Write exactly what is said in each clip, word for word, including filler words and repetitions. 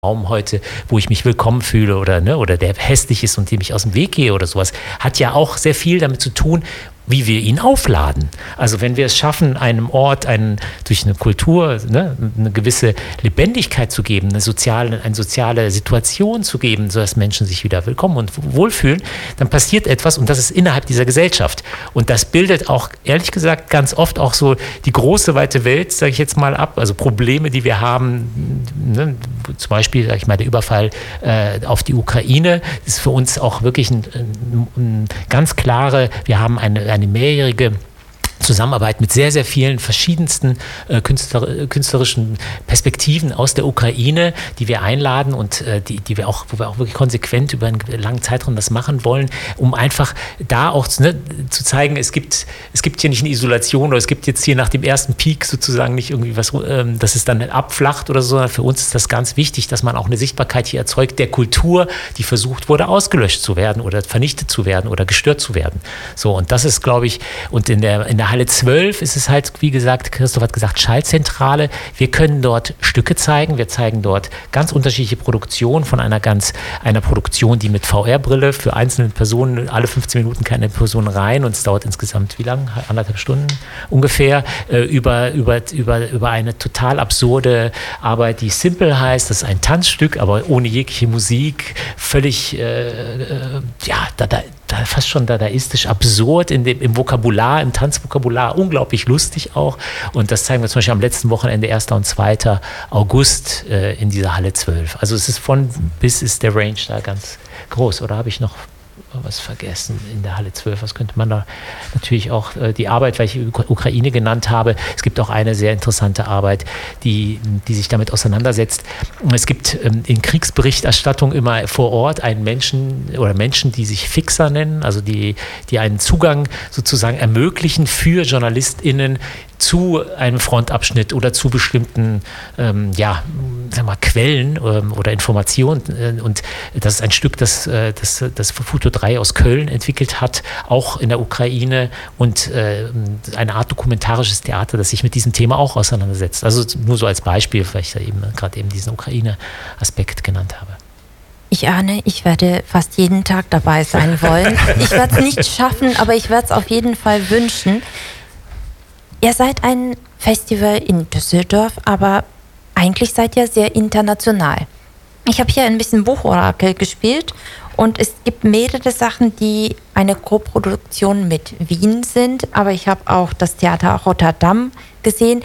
Raum heute, wo ich mich willkommen fühle oder, ne, oder der hässlich ist und dem ich aus dem Weg gehe oder sowas, hat ja auch sehr viel damit zu tun, wie wir ihn aufladen. Also wenn wir es schaffen, einem Ort einen, durch eine Kultur, ne, eine gewisse Lebendigkeit zu geben, eine soziale, eine soziale Situation zu geben, sodass Menschen sich wieder willkommen und wohlfühlen, dann passiert etwas und das ist innerhalb dieser Gesellschaft. Und das bildet auch, ehrlich gesagt, ganz oft auch so die große, weite Welt, sage ich jetzt mal, ab. Also Probleme, die wir haben, ne, zum Beispiel, sage ich mal, der Überfall äh, auf die Ukraine, ist für uns auch wirklich ein, ein, ein ganz klare, wir haben eine, eine mehrjährige Zusammenarbeit mit sehr, sehr vielen verschiedensten äh, künstler, künstlerischen Perspektiven aus der Ukraine, die wir einladen und äh, die, die wir auch, wo wir auch wirklich konsequent über einen langen Zeitraum das machen wollen, um einfach da auch ne, zu zeigen, es gibt, es gibt hier nicht eine Isolation oder es gibt jetzt hier nach dem ersten Peak sozusagen nicht irgendwie was, ähm, dass es dann abflacht oder so, sondern für uns ist das ganz wichtig, dass man auch eine Sichtbarkeit hier erzeugt der Kultur, die versucht wurde, ausgelöscht zu werden oder vernichtet zu werden oder gestört zu werden. So, und das ist, glaube ich, und in der, in der Halle zwölf ist es halt, wie gesagt, Christoph hat gesagt, Schallzentrale. Wir können dort Stücke zeigen. Wir zeigen dort ganz unterschiedliche Produktionen von einer ganz, einer Produktion, die mit V R-Brille für einzelne Personen, alle fünfzehn Minuten keine Person rein und es dauert insgesamt wie lang? Anderthalb Stunden ungefähr, äh, über, über, über, über eine total absurde Arbeit, die Simple heißt. Das ist ein Tanzstück, aber ohne jegliche Musik, völlig, äh, äh, ja, da, da, da fast schon dadaistisch absurd in dem, im Vokabular, im Tanzvokabular, unglaublich lustig auch. Und das zeigen wir zum Beispiel am letzten Wochenende, erster und zweiter August äh, in dieser Halle zwölf. Also es ist von bis ist der Range da ganz groß. Oder habe ich noch was vergessen in der Halle zwölf? Was könnte man da natürlich auch, äh, die Arbeit, weil ich Ukraine genannt habe, es gibt auch eine sehr interessante Arbeit, die, die sich damit auseinandersetzt. Es gibt ähm, in Kriegsberichterstattung immer vor Ort einen Menschen oder Menschen, die sich Fixer nennen, also die, die einen Zugang sozusagen ermöglichen für JournalistInnen zu einem Frontabschnitt oder zu bestimmten ähm, ja, sag mal, Quellen ähm, oder Informationen. Und das ist ein Stück, das, äh, das, das Futur drei aus Köln entwickelt hat, auch in der Ukraine, und äh, eine Art dokumentarisches Theater, das sich mit diesem Thema auch auseinandersetzt. Also nur so als Beispiel, weil ich da eben gerade eben diesen Ukraine-Aspekt genannt habe. Ich ahne, ich werde fast jeden Tag dabei sein wollen. Ich werde es nicht schaffen, aber ich werde es auf jeden Fall wünschen. Ihr seid ein Festival in Düsseldorf, aber eigentlich seid ihr sehr international. Ich habe hier ein bisschen Buchorakel gespielt und es gibt mehrere Sachen, die eine Koproduktion mit Wien sind, aber ich habe auch das Theater Rotterdam gesehen.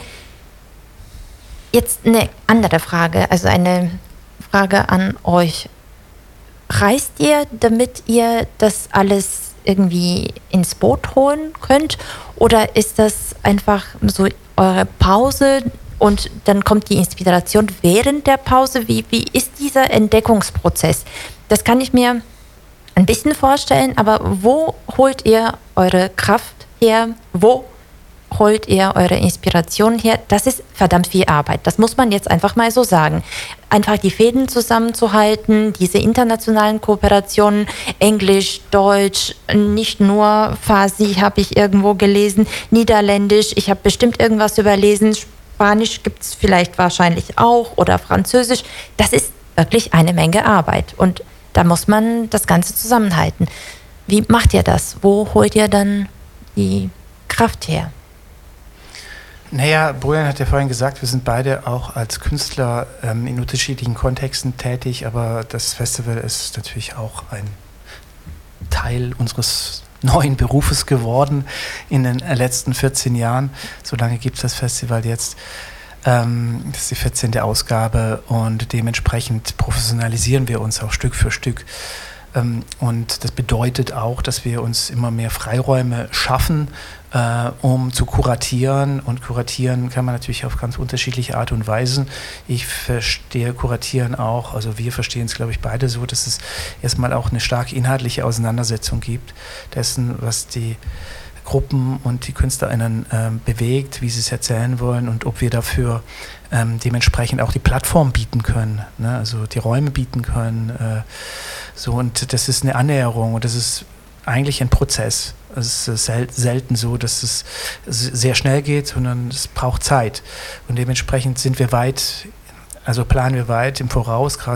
Jetzt eine andere Frage, also eine Frage an euch. Reist ihr, damit ihr das alles irgendwie ins Boot holen könnt? Oder ist das einfach so eure Pause und dann kommt die Inspiration während der Pause? Wie, wie ist dieser Entdeckungsprozess? Das kann ich mir ein bisschen vorstellen, aber wo holt ihr eure Kraft her? Wo holt ihr eure Inspiration her? Das ist verdammt viel Arbeit. Das muss man jetzt einfach mal so sagen. Einfach die Fäden zusammenzuhalten, diese internationalen Kooperationen, Englisch, Deutsch, nicht nur Farsi habe ich irgendwo gelesen, Niederländisch, ich habe bestimmt irgendwas überlesen, Spanisch gibt es vielleicht wahrscheinlich auch oder Französisch. Das ist wirklich eine Menge Arbeit und da muss man das Ganze zusammenhalten. Wie macht ihr das? Wo holt ihr dann die Kraft her? Naja, Bojan hat ja vorhin gesagt, wir sind beide auch als Künstler ähm, in unterschiedlichen Kontexten tätig, aber das Festival ist natürlich auch ein Teil unseres neuen Berufes geworden in den letzten vierzehn Jahren. So lange gibt es das Festival jetzt. Ähm, das ist die vierzehnte Ausgabe und dementsprechend professionalisieren wir uns auch Stück für Stück. Ähm, und das bedeutet auch, dass wir uns immer mehr Freiräume schaffen, Äh, um zu kuratieren. Und kuratieren kann man natürlich auf ganz unterschiedliche Art und Weisen. Ich verstehe Kuratieren auch, also wir verstehen es, glaube ich, beide so, dass es erstmal auch eine starke inhaltliche Auseinandersetzung gibt dessen, was die Gruppen und die KünstlerInnen ähm, bewegt, wie sie es erzählen wollen und ob wir dafür ähm, dementsprechend auch die Plattform bieten können, ne? Also die Räume bieten können. Äh, so, und das ist eine Annäherung und das ist eigentlich ein Prozess. Es ist sel- selten so, dass es sehr schnell geht, sondern es braucht Zeit. Und dementsprechend sind wir weit Also planen wir weit im Voraus, gerade